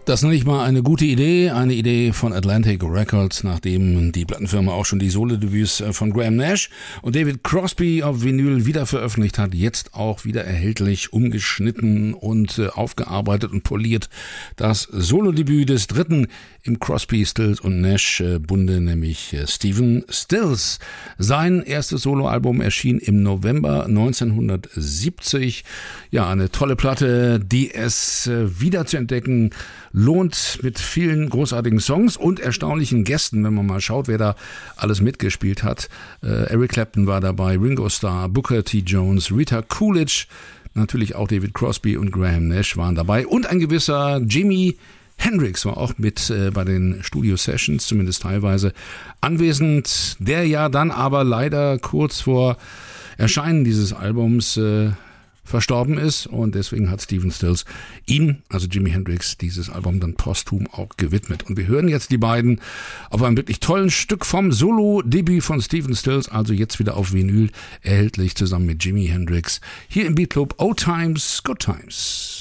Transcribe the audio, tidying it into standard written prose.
Das nenne ich mal eine gute Idee, eine Idee von Atlantic Records, nachdem die Plattenfirma auch schon die Solo-Debüts von Graham Nash und David Crosby auf Vinyl wieder veröffentlicht hat, jetzt auch wieder erhältlich, umgeschnitten und aufgearbeitet und poliert. Das Solo-Debüt des dritten im Crosby, Stills und Nash Bunde, nämlich Stephen Stills. Sein erstes Soloalbum erschien im November 1970. Ja, eine tolle Platte, die es wieder zu entdecken lohnt, mit vielen großartigen Songs und erstaunlichen Gästen, wenn man mal schaut, wer da alles mitgespielt hat. Eric Clapton war dabei, Ringo Starr, Booker T. Jones, Rita Coolidge, natürlich auch David Crosby und Graham Nash waren dabei und ein gewisser Jimi Hendrix war auch mit bei den Studio-Sessions, zumindest teilweise, anwesend, der ja dann aber leider kurz vor Erscheinen dieses Albums verstorben ist und deswegen hat Stephen Stills ihm, also Jimi Hendrix, dieses Album dann posthum auch gewidmet. Und wir hören jetzt die beiden auf einem wirklich tollen Stück vom Solo-Debüt von Stephen Stills, also jetzt wieder auf Vinyl erhältlich, zusammen mit Jimi Hendrix, hier im Beat Club Old Times, Good Times.